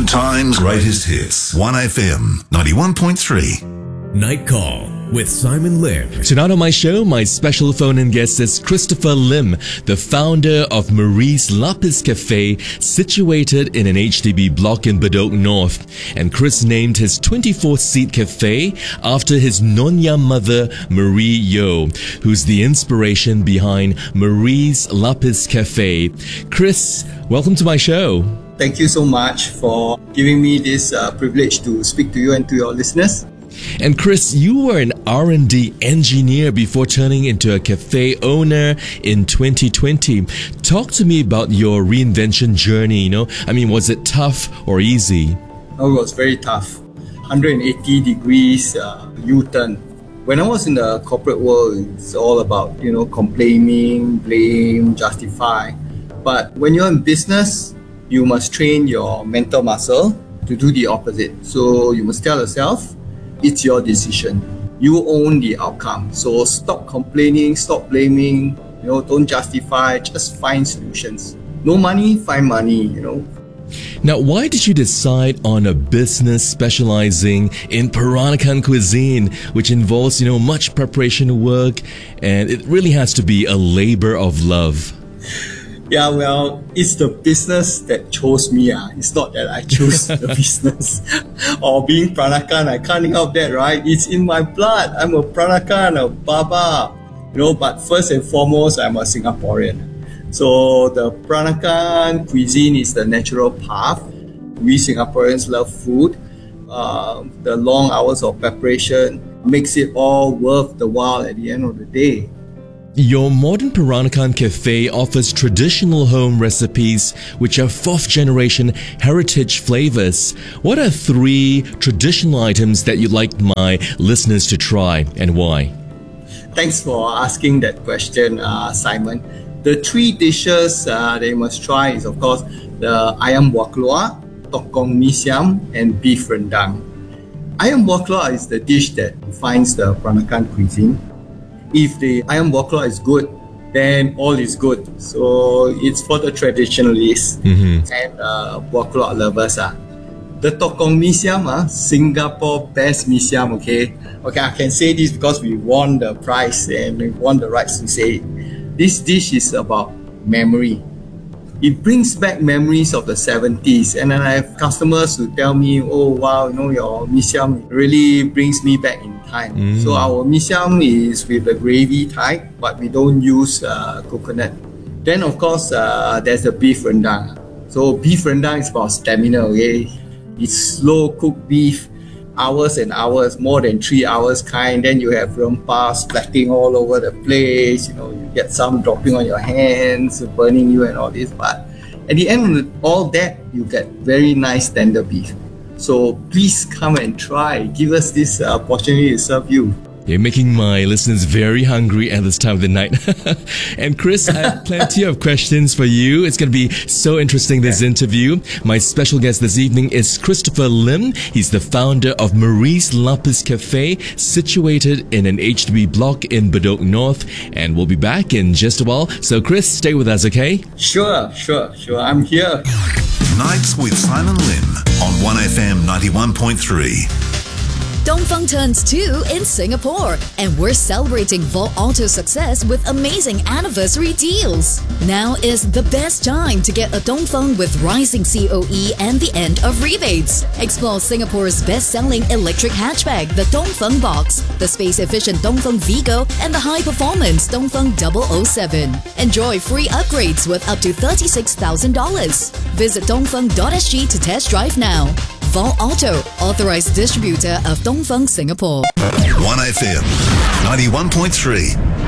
Good times, greatest hits. 1FM 91.3. Night Call with Simon Lim. Tonight on my show, my special phone-in guest is Christopher Lim, the founder of Marie's Lapis Cafe, situated in an HDB block in Bedok North. And Chris named his 24-seat cafe after his Nyonya mother, Marie Yo, who's the inspiration behind Marie's Lapis Cafe. Chris, welcome to my show. Thank you so much for giving me this privilege to speak to you and to your listeners. And Chris, you were an R&D engineer before turning into a cafe owner in 2020. Talk to me about your reinvention journey, was it tough or easy? Oh, it was very tough. 180 degrees U-turn. When I was in the corporate world, it's all about, complaining, blame, justify. But when you're in business, you must train your mental muscle to do the opposite. So you must tell yourself, it's your decision. You own the outcome. So stop complaining, stop blaming, don't justify, just find solutions. No money, find money, Now, why did you decide on a business specializing in Peranakan cuisine, which involves, much preparation work, and it really has to be a labor of love? Yeah, well, it's the business that chose me. It's not that I chose the business. Or being Peranakan, I can't help that, right? It's in my blood. I'm a Peranakan, a Baba. But first and foremost, I'm a Singaporean. So the Peranakan cuisine is the natural path. We Singaporeans love food. The long hours of preparation makes it all worth the while at the end of the day. Your modern Peranakan cafe offers traditional home recipes which are fourth-generation heritage flavors. What are 3 traditional items that you'd like my listeners to try and why? Thanks for asking that question, Simon. The 3 dishes they must try is, of course, the ayam buah keluar, tokong mee siam, and beef rendang. Ayam buah keluar is the dish that defines the Peranakan cuisine. If the ayam buah keluar is good, then all is good. So it's for the traditionalists and buah keluar lovers. The tokong mee siam, Singapore best mee siam, okay, I can say this because we won the prize and we won the rights to say it. This dish is about memory. It brings back memories of the 70s, and then I have customers who tell me, oh wow, your mee siam really brings me back in time. So our mee siam is with the gravy type, but we don't use coconut. Then of course, there's the beef rendang. So beef rendang is about stamina, okay? It's slow cooked beef, hours and hours, more than 3 hours kind. Then you have rempah splatting all over the place. You get some dropping on your hands, burning you and all this. But at the end of all that, you get very nice tender beef. So please come and try. Give us this opportunity to serve you. You're making my listeners very hungry at this time of the night. And Chris, I have plenty of questions for you. It's going to be so interesting, this interview. My special guest this evening is Christopher Lim. He's the founder of Marie's Lapis Cafe, situated in an HDB block in Bedok North. And we'll be back in just a while. So Chris, stay with us, okay? Sure. I'm here. Nights with Simon Lim on 1FM 91.3. Dongfeng turns 2 in Singapore, and we're celebrating Vault Auto's success with amazing anniversary deals. Now is the best time to get a Dongfeng with rising COE and the end of rebates. Explore Singapore's best-selling electric hatchback, the Dongfeng Box, the space-efficient Dongfeng Vigo, and the high-performance Dongfeng 007. Enjoy free upgrades with up to $36,000. Visit dongfeng.sg to test drive now. Vault Auto, authorized distributor of Dongfeng Singapore. 1FM 91.3.